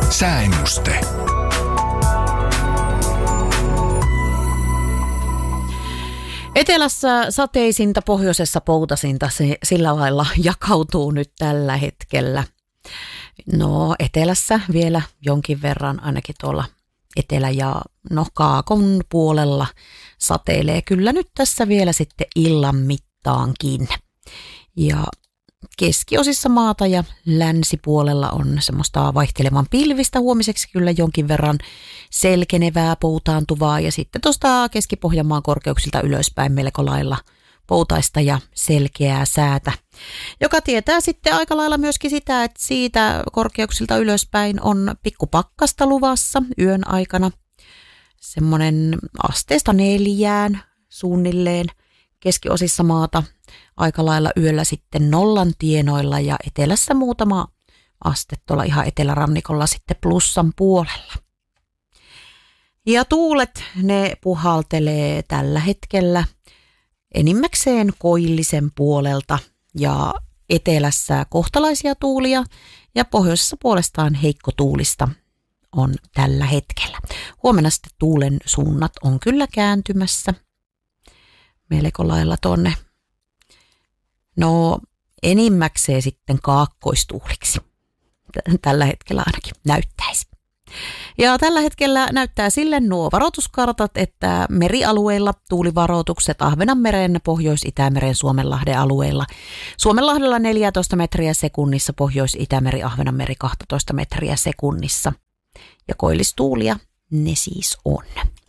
Sääennuste. Etelässä sateisinta, pohjoisessa poutasinta, se sillä lailla jakautuu nyt tällä hetkellä. No etelässä vielä jonkin verran ainakin tuolla etelä- ja kaakon puolella sateilee kyllä nyt tässä vielä sitten illan mittaankin. Ja keskiosissa maata ja länsipuolella on semmoista vaihtelevan pilvistä, huomiseksi kyllä jonkin verran selkenevää, poutaantuvaa ja sitten tuosta Keski-Pohjanmaan korkeuksilta ylöspäin melko lailla poutaista ja selkeää säätä, joka tietää sitten aika lailla myöskin sitä, että siitä korkeuksilta ylöspäin on pikkupakkasta luvassa yön aikana. Semmoinen 4 suunnilleen keskiosissa maata aika lailla yöllä sitten 0 tienoilla ja etelässä muutama aste tuolla ihan etelärannikolla sitten plussan puolella. Ja tuulet ne puhaltelee tällä hetkellä enimmäkseen koillisen puolelta ja etelässä kohtalaisia tuulia ja pohjoisessa puolestaan heikkotuulista on tällä hetkellä. Huomenna sitten tuulen suunnat on kyllä kääntymässä melko lailla tonne. No enimmäkseen sitten kaakkoistuuliksi. Tällä hetkellä ainakin näyttäisi. Ja tällä hetkellä näyttää sille nuo varoituskartat, että merialueilla tuulivaroitukset Ahvenanmeren, Pohjois-Itämeren, Suomenlahden alueilla. Suomenlahdella 14 metriä sekunnissa, Pohjois-Itämeri, Ahvenanmeri 12 metriä sekunnissa. Ja koillistuulia ne siis on.